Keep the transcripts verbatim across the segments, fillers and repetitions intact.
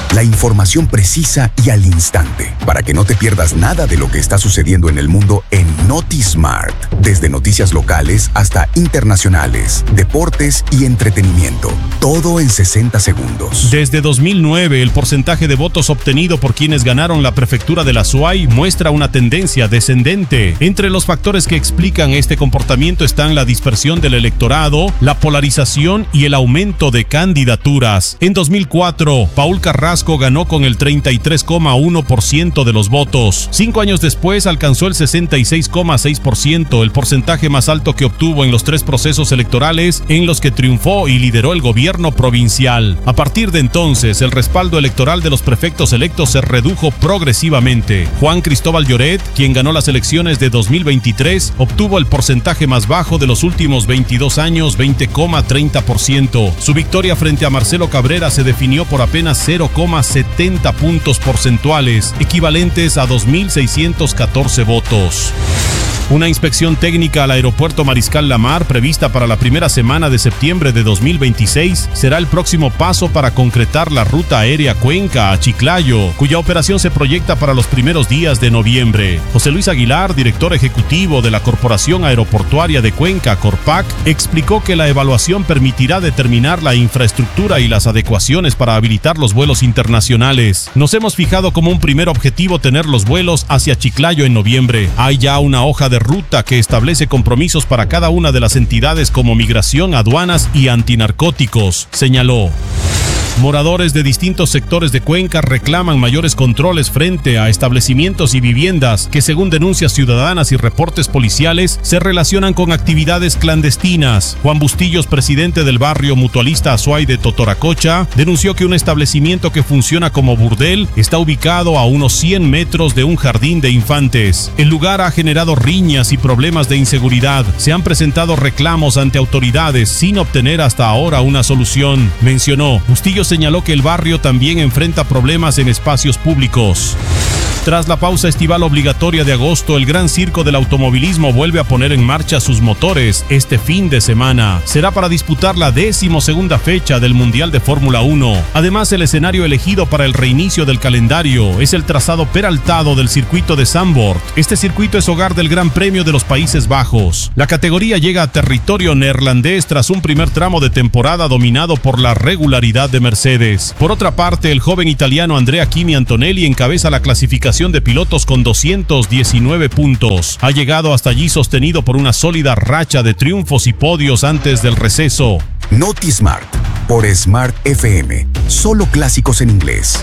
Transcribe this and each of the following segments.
La información precisa y al instante, para que no te pierdas nada de lo que está sucediendo en el mundo en NotiSmart. Desde noticias locales hasta internacionales, deportes y entretenimiento. Todo en sesenta segundos. Desde dos mil nueve, el porcentaje de votos obtenido por quienes ganaron la prefectura de la Azuay muestra una tendencia descendente. Entre los factores que explican este comportamiento están la dispersión del electorado, la polarización y el aumento de candidaturas. En dos mil cuatro, Paul Carrasco ganó con el treinta y tres coma uno por ciento de los votos. Cinco años después alcanzó el sesenta y seis coma seis por ciento, el porcentaje más alto que obtuvo en los tres procesos electorales en los que triunfó y lideró el gobierno provincial. A partir de entonces, el respaldo electoral de los prefectos electos se redujo progresivamente. Juan Cristóbal Lloret, quien ganó las elecciones de dos mil veintitrés, obtuvo el porcentaje más bajo de los últimos veintidós años, veinte coma treinta por ciento. Su victoria frente a Marcelo Cabrera se definió por apenas cero coma setenta puntos porcentuales, equivalentes a dos mil seiscientos catorce votos. Una inspección técnica al aeropuerto Mariscal Lamar, prevista para la primera semana de septiembre de dos mil veintiséis, será el próximo paso para concretar la ruta aérea Cuenca a Chiclayo, cuya operación se proyecta para los primeros días de noviembre. José Luis Aguilar, director ejecutivo de la Corporación Aeroportuaria de Cuenca, Corpac, explicó que la evaluación permitirá determinar la infraestructura y las adecuaciones para habilitar los vuelos internacionales. Nos hemos fijado como un primer objetivo tener los vuelos hacia Chiclayo en noviembre. Hay ya una hoja de ruta que establece compromisos para cada una de las entidades como migración, aduanas y antinarcóticos, señaló. Moradores de distintos sectores de Cuenca reclaman mayores controles frente a establecimientos y viviendas que, según denuncias ciudadanas y reportes policiales, se relacionan con actividades clandestinas. Juan Bustillos, presidente del barrio mutualista Azuay de Totoracocha, denunció que un establecimiento que funciona como burdel está ubicado a unos cien metros de un jardín de infantes. El lugar ha generado riñas y problemas de inseguridad. Se han presentado reclamos ante autoridades sin obtener hasta ahora una solución, mencionó. Bustillos señaló que el barrio también enfrenta problemas en espacios públicos. Tras la pausa estival obligatoria de agosto, el Gran Circo del Automovilismo vuelve a poner en marcha sus motores este fin de semana. Será para disputar la decimosegunda fecha del Mundial de Fórmula uno. Además, el escenario elegido para el reinicio del calendario es el trazado peraltado del circuito de Zandvoort. Este circuito es hogar del Gran Premio de los Países Bajos. La categoría llega a territorio neerlandés tras un primer tramo de temporada dominado por la regularidad de Mercedes. Por otra parte, el joven italiano Andrea Kimi Antonelli encabeza la clasificación de pilotos con doscientos diecinueve puntos. Ha llegado hasta allí sostenido por una sólida racha de triunfos y podios antes del receso. NotiSmart, por Smart F M. Solo clásicos en inglés.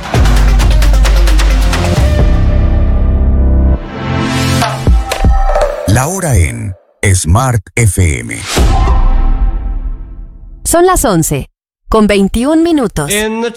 La hora en Smart F M. Son las once, con veintiún minutos. In the